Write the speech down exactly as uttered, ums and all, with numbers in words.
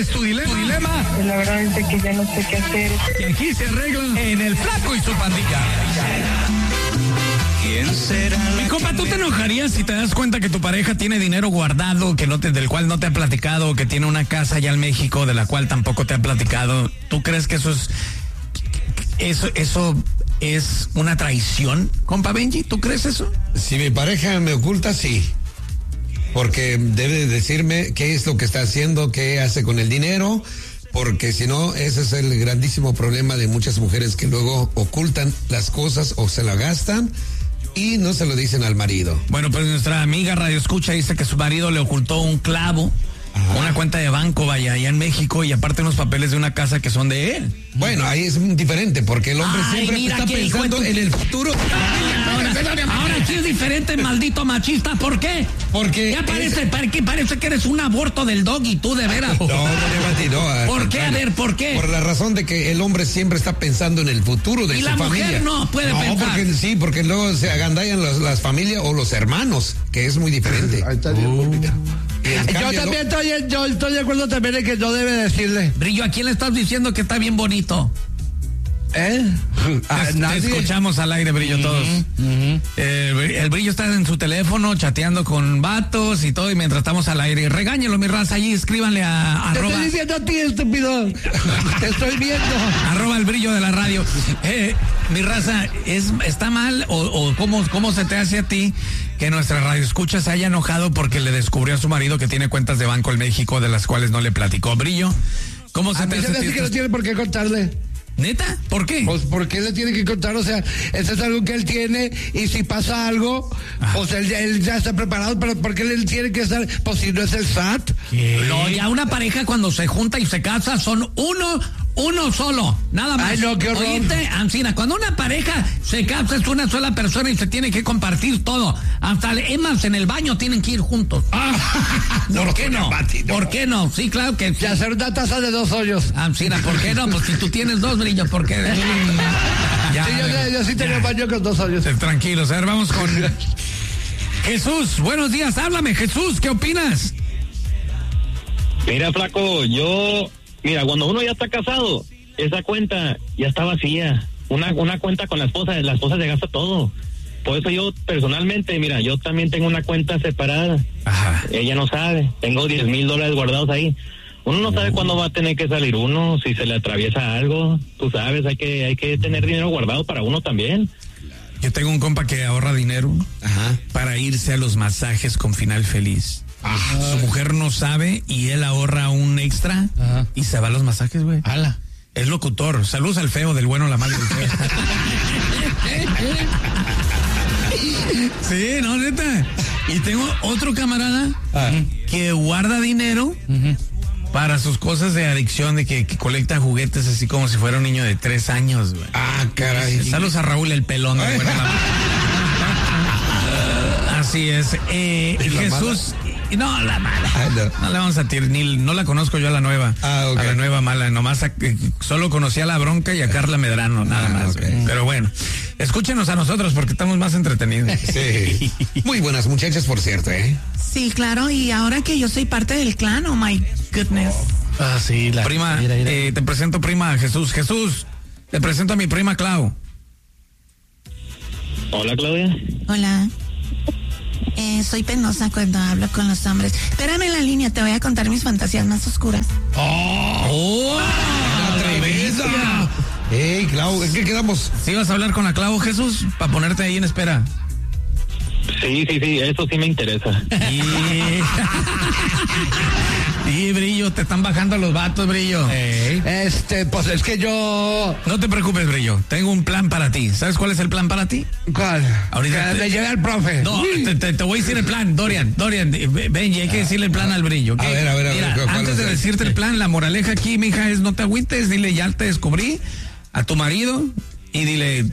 es tu dilema? ¿Tu dilema? La verdad es que ya no sé qué hacer. Y aquí se arregla en El Flaco y su pandilla. ¿Quién será? Mi compa, ¿tú te enojarías si te das cuenta que tu pareja tiene dinero guardado, que no te, del cual no te ha platicado, que tiene una casa allá en México de la cual tampoco te ha platicado? ¿Tú crees que eso es eso eso es una traición, compa Benji? ¿Tú crees eso? Si mi pareja me oculta, sí. Porque debe decirme qué es lo que está haciendo, qué hace con el dinero, porque si no, ese es el grandísimo problema de muchas mujeres que luego ocultan las cosas o se la gastan y no se lo dicen al marido. Bueno, pues nuestra amiga Radio Escucha dice que su marido le ocultó un clavo, ajá, una cuenta de banco, vaya, allá en México, y aparte unos papeles de una casa que son de él. Bueno, ahí es diferente, porque el hombre Ay, siempre mira, está pensando en el futuro. Ahora, ahora sí es diferente, maldito machista. ¿Por qué? Porque ya parece, es... parece, parece que eres un aborto del doggy, tú de veras. No, no, no, no. ¿Por qué? A ver, ¿por qué? Por la razón de que el hombre siempre está pensando en el futuro de y su la familia. mujer no puede no, pensar. Porque, sí, porque luego se agandallan las, las familias o los hermanos, que es muy diferente. Ahí está bien, uh. Yo también lo... estoy, yo estoy de acuerdo también en que no debe decirle. Brillo, ¿a quién le estás diciendo que está bien bonito? ¿Eh? Te, te escuchamos al aire, Brillo, todos. Uh-huh, uh-huh. Eh, el Brillo está en su teléfono chateando con vatos y todo, y mientras estamos al aire, regáñelo, mi raza, allí escríbanle a, a te arroba, estoy diciendo a ti, estúpido. Te estoy viendo. Arroba el Brillo de la radio. Eh, mi raza, ¿es, ¿está mal o, o cómo, cómo se te hace a ti que nuestra radio escucha se haya enojado porque le descubrió a su marido que tiene cuentas de banco en México de las cuales no le platicó? Brillo, ¿cómo se a te mí hace? Se me hace que no tiene por qué contarle. ¿Neta? ¿Por qué? Pues porque le tiene que contar, o sea, eso es algo que él tiene, y si pasa algo, ah. pues él, él ya está preparado, pero ¿por qué él tiene que estar? Pues si no es el S A T. ¿Qué? No, ya una pareja cuando se junta y se casa son uno, uno solo, nada más. Ay, no, qué horror. Oíste, Ancina, cuando una pareja se casa es una sola persona y se tiene que compartir todo. Hasta emas en el baño tienen que ir juntos. Ah, ¿Por no, qué no? Pati, no? ¿Por qué no? Sí, claro que sí. Y hacer una taza de dos hoyos. Ancina, ¿por qué no? Pues si tú tienes dos, Brillo, ¿por qué? Ya, sí, yo, yo sí tenía baño con dos hoyos. Tranquilos, a ver, vamos con Jesús. Buenos días, háblame, Jesús, ¿qué opinas? Mira, flaco, yo, mira, cuando uno ya está casado, esa cuenta ya está vacía. Una, una cuenta con la esposa, la esposa se gasta todo. Por eso yo personalmente, mira, yo también tengo una cuenta separada. Ajá. Ella no sabe, tengo diez mil dólares guardados ahí. Uno no sabe cuándo va a tener que salir uno, si se le atraviesa algo, tú sabes, hay que, hay que tener dinero guardado para uno también. Yo tengo un compa que ahorra dinero, ajá, para irse a los masajes con final feliz. Ajá. Su mujer no sabe y él ahorra un extra, ajá, y se va a los masajes, güey. ¡Hala! Es locutor. Saludos al feo, del bueno, la mala y el feo. Sí, no, neta. Y tengo otro camarada, ajá, que guarda dinero, ajá, para sus cosas de adicción, de que, que colecta juguetes así como si fuera un niño de tres años, güey. Ah, caray. Saludos a Raúl el pelón. De buena la... Así es. Eh, Jesús... Mala? No, la mala. Ah, no. no le vamos a tirar, ni no la conozco yo a la nueva. Ah, okay. A la nueva mala. Nomás a, solo conocí a la Bronca y a Carla Medrano, nada ah, más. Okay. Pero bueno, escúchenos a nosotros porque estamos más entretenidos. Sí. Muy buenas muchachas, por cierto, ¿eh? Sí, claro, y ahora que yo soy parte del clan, oh my goodness. Ah, sí, la prima, mira, mira. Eh, te presento prima a Jesús. Jesús, te presento a mi prima Clau. Hola, Claudia. Hola. Eh, soy penosa cuando hablo con los hombres. Espérame en la línea, te voy a contar mis fantasías más oscuras. ¡Oh! ¡Oh! ¡Atrevida! ¡Ey, Clau! ¿En qué quedamos? ¿Sí vas a hablar con la Clau, Jesús? Para ponerte ahí en espera. Sí, sí, sí, eso sí me interesa. Y... Sí, Brillo, te están bajando los vatos, Brillo. Hey. Este, pues es que yo... No te preocupes, Brillo, tengo un plan para ti. ¿Sabes cuál es el plan para ti? ¿Cuál? Ahorita que te... le lleve al profe. No, te, te, te voy a decir el plan, Dorian, Dorian, Benji, hay que decirle el plan al Brillo, ¿okay? A ver, a ver, a Mira, ver. antes de decirte el plan, la moraleja aquí, mija, es no te agüites, dile, ya te descubrí a tu marido y dile,